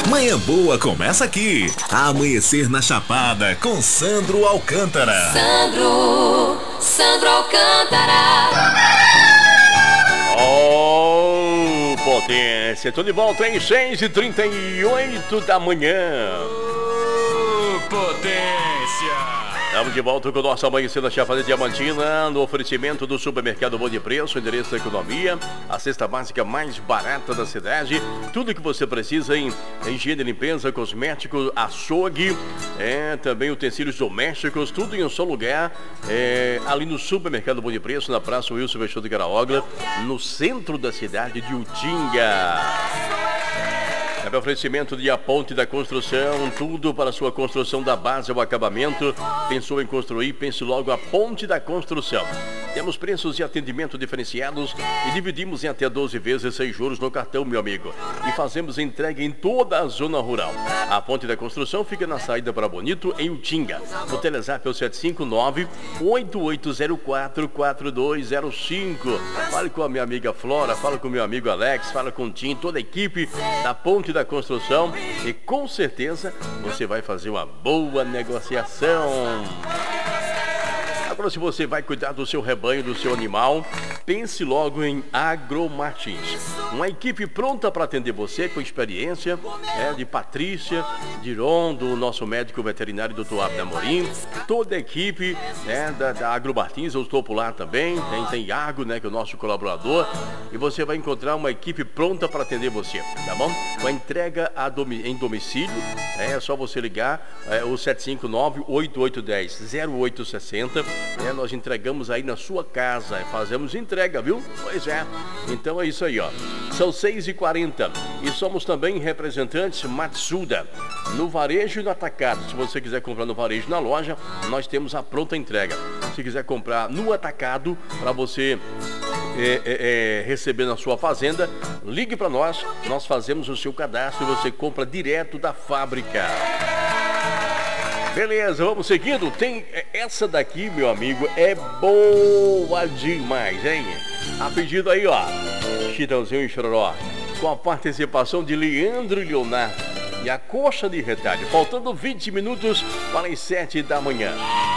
Manhã Boa começa aqui. Amanhecer na Chapada com Sandro Alcântara. Sandro Alcântara. Oh, potência. Tô de volta em 6h38 da manhã. Potência. Estamos de volta com o nosso Amanhecer na Chapada Diamantina, no oferecimento do supermercado Bom de Preço, endereço da economia, a cesta básica mais barata da cidade, tudo que você precisa em higiene, limpeza, cosméticos, açougue, também utensílios domésticos, tudo em um só lugar, ali no supermercado Bom de Preço, na Praça Wilson Peixoto de Garaogla, no centro da cidade de Utinga. É o oferecimento de A Ponte da Construção, tudo para a sua construção da base ao acabamento. Pensou em construir? Pense logo A Ponte da Construção. Temos preços e atendimento diferenciados e dividimos em até 12 vezes sem juros no cartão, meu amigo. E fazemos entrega em toda a zona rural. A Ponte da Construção fica na saída para Bonito, em Utinga. O Telezap é o 759-8804-4205. Fale com a minha amiga Flora, fala com o meu amigo Alex, fala com o Tim, toda a equipe da Ponte da Construção e com certeza você vai fazer uma boa negociação. Agora, se você vai cuidar do seu rebanho, do seu animal, pense logo em Agromartins. Uma equipe pronta para atender você com experiência de Patrícia, de Ron, do nosso médico veterinário, Dr. Abner Amorim. Toda a equipe da Agromartins, eu estou por lá também. Tem Iago, que é o nosso colaborador. E você vai encontrar uma equipe pronta para atender você, tá bom? Com a entrega em domicílio, é só você ligar o 759-8810-0860. Nós entregamos aí na sua casa, fazemos entrega, viu? Pois é. Então é isso aí, ó. São 6h40 e somos também representantes Matsuda no varejo e no atacado. Se você quiser comprar no varejo na loja, nós temos a pronta entrega. Se quiser comprar no atacado, para você receber na sua fazenda, ligue para nós fazemos o seu cadastro e você compra direto da fábrica. Beleza, vamos seguindo. Tem essa daqui, meu amigo, é boa demais, hein? A pedido aí, ó, Chitãozinho e Chororó, com a participação de Leandro e Leonardo e a Coxa de Retalho, faltando 20 minutos para as 7 da manhã.